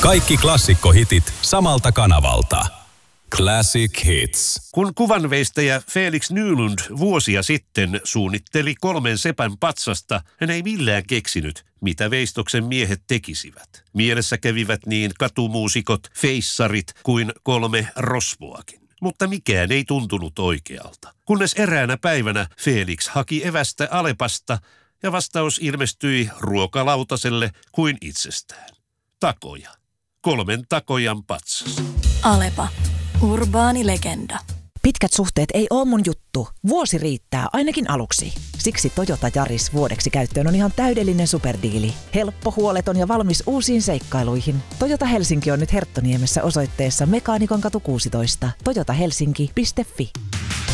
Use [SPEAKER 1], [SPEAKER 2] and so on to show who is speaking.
[SPEAKER 1] Kaikki klassikkohitit samalta kanavalta. Classic Hits.
[SPEAKER 2] Kun kuvanveistäjä Felix Nylund vuosia sitten suunnitteli 3 sepän patsasta, hän ei millään keksinyt, mitä veistoksen miehet tekisivät. Mielessä kävivät niin katumuusikot, feissarit kuin 3 rosvoakin. Mutta mikään ei tuntunut oikealta. Kunnes eräänä päivänä Felix haki evästä Alepasta ja vastaus ilmestyi ruokalautaselle kuin itsestään. Takoja. 3 takojan patsas.
[SPEAKER 3] Alepa. Urbaani legenda.
[SPEAKER 4] Pitkät suhteet ei ole mun juttu. Vuosi riittää, ainakin aluksi. Siksi Toyota Yaris vuodeksi käyttöön on ihan täydellinen superdiili. Helppo, huoleton ja valmis uusiin seikkailuihin. Toyota Helsinki on nyt Herttoniemessä osoitteessa Mekaanikonkatu 16. toyotahelsinki.fi.